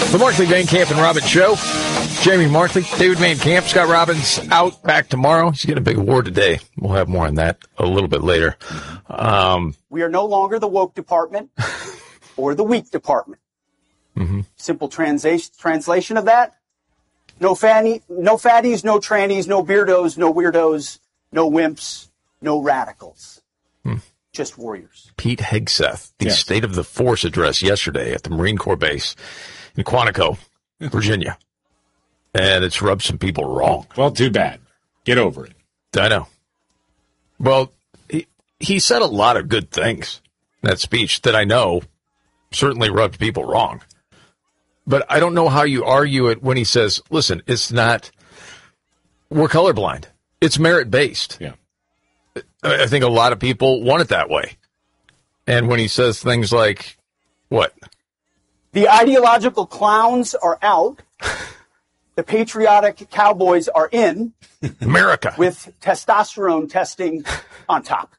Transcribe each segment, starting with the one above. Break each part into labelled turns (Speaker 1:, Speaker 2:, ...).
Speaker 1: The Markley, Van Camp, and Robbins Show. Jamie Markley, David Van Camp, Scott Robbins out back tomorrow. He's getting a big award today. We'll have more on that a little bit later.
Speaker 2: We are no longer the woke department or the weak department. Simple translation of that. No fatties, no trannies, no beardos, no weirdos, no wimps, no radicals. Just warriors.
Speaker 1: Pete Hegseth, the State of the Force address yesterday at the Marine Corps base in Quantico, Virginia. And it's rubbed some people wrong.
Speaker 3: Well, too bad. Get over it.
Speaker 1: I know. Well, he said a lot of good things in that speech that I know certainly rubbed people wrong. But I don't know how you argue it when he says, listen, it's not, we're colorblind. It's merit-based.
Speaker 3: Yeah.
Speaker 1: I think a lot of people want it that way. And when he says things like, what?
Speaker 2: The ideological clowns are out. The patriotic cowboys are in.
Speaker 1: America.
Speaker 2: With testosterone testing on top.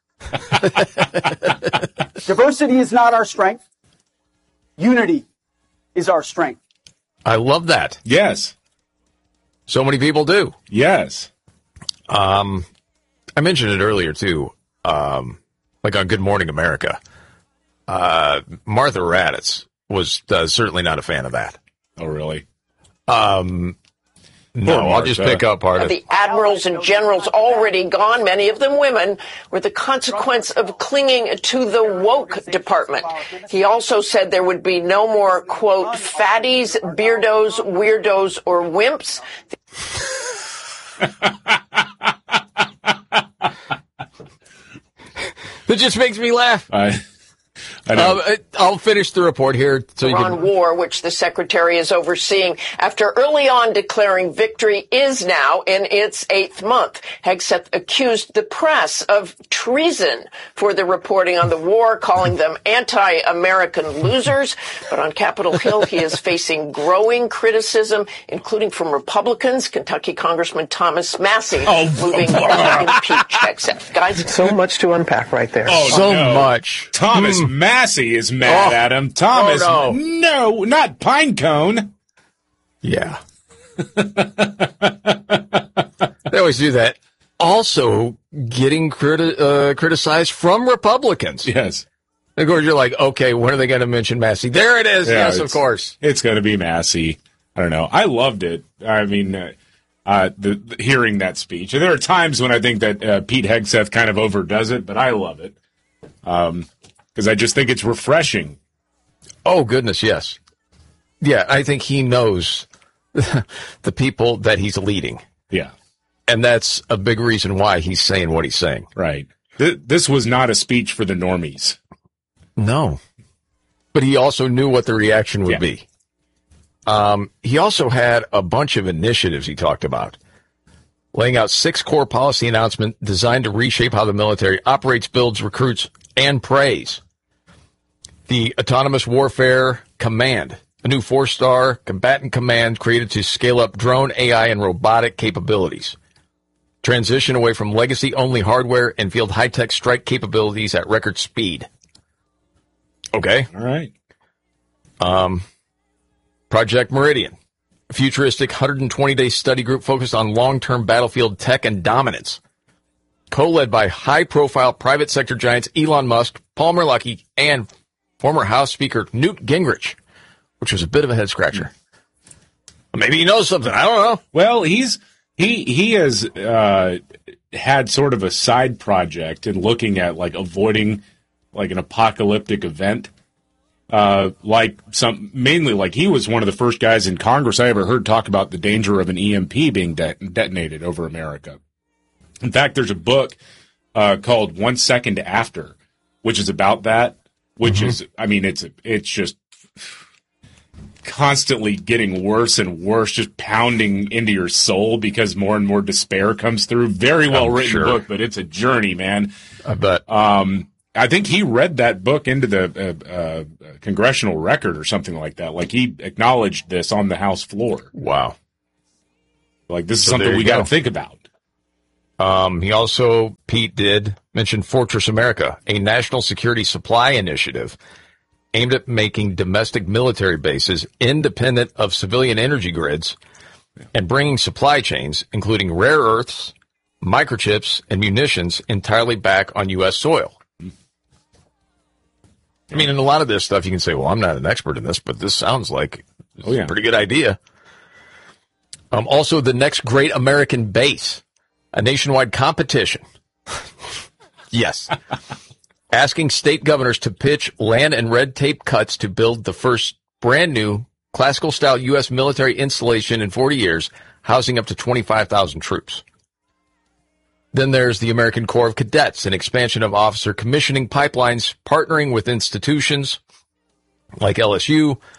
Speaker 2: Diversity is not our strength. Unity is our strength.
Speaker 1: I love that.
Speaker 3: Yes.
Speaker 1: So many people do.
Speaker 3: Yes.
Speaker 1: I mentioned it earlier, too, like on Good Morning America. Martha Raddatz was certainly not a fan of that.
Speaker 3: Oh, really?
Speaker 1: No, I'll just pick up part of
Speaker 4: the admirals and generals already gone, many of them women, were the consequence of clinging to the woke department. He also said there would be no more, quote, fatties, beardos, weirdos, or wimps.
Speaker 1: That just makes me laugh.
Speaker 3: I know.
Speaker 1: I'll finish the report here. So
Speaker 4: Iran war, which the secretary is overseeing after early on declaring victory, is now in its 8th month. Hegseth accused the press of treason for the reporting on the war, calling them anti-American losers. But on Capitol Hill, he is facing growing criticism, including from Republicans. Kentucky Congressman Thomas Massie moving to impeach Hegseth. Guys,
Speaker 5: so much to unpack right there.
Speaker 1: Much.
Speaker 3: Thomas Massie is mad at him. Thomas, no, not Pinecone.
Speaker 1: Yeah. They always do that. Also getting criticized from Republicans.
Speaker 3: Yes.
Speaker 1: Of course, you're like, okay, when are they going to mention Massie? There it is. Yeah, yes, of course.
Speaker 3: It's going to be Massie. I don't know. I loved it. I mean, the hearing that speech. And there are times when I think that Pete Hegseth kind of overdoes it, but I love it. Because I just think it's refreshing.
Speaker 1: Oh, goodness, yes. Yeah, I think he knows the people that he's leading.
Speaker 3: Yeah.
Speaker 1: And that's a big reason why he's saying what he's saying.
Speaker 3: Right. This was not a speech for the normies.
Speaker 1: No. But he also knew what the reaction would be. He also had a bunch of initiatives he talked about, laying out 6 core policy announcements designed to reshape how the military operates, builds, recruits, and prays. The Autonomous Warfare Command, a new 4-star combatant command created to scale up drone, AI, and robotic capabilities. Transition away from legacy-only hardware and field high-tech strike capabilities at record speed. Okay.
Speaker 3: All right.
Speaker 1: Project Meridian, a futuristic 120-day study group focused on long-term battlefield tech and dominance. Co-led by high-profile private sector giants Elon Musk, Paul Merlucky, and former House Speaker Newt Gingrich, which was a bit of a head-scratcher. Maybe he knows something. I don't know.
Speaker 3: Well, he has had sort of a side project in looking at like avoiding like an apocalyptic event. Mainly like he was one of the first guys in Congress I ever heard talk about the danger of an EMP being detonated over America. In fact, there's a book called 1 Second After, which is about that, which is, I mean, it's just constantly getting worse and worse, just pounding into your soul because more and more despair comes through. Very well written book, but it's a journey, man.
Speaker 1: I bet.
Speaker 3: I think he read that book into the congressional record or something like that. Like he acknowledged this on the House floor.
Speaker 1: Wow.
Speaker 3: Like this is something we got to think about.
Speaker 1: He also, Pete did mention Fortress America, a national security supply initiative aimed at making domestic military bases independent of civilian energy grids and bringing supply chains, including rare earths, microchips, and munitions, entirely back on U.S. soil. I mean, in a lot of this stuff, you can say, well, I'm not an expert in this, but this sounds like a pretty good idea. Also, the next great American base, a nationwide competition. Yes. Asking state governors to pitch land and red tape cuts to build the first brand new classical-style U.S. military installation in 40 years, housing up to 25,000 troops. Then there's the American Corps of Cadets, an expansion of officer commissioning pipelines, partnering with institutions like LSU,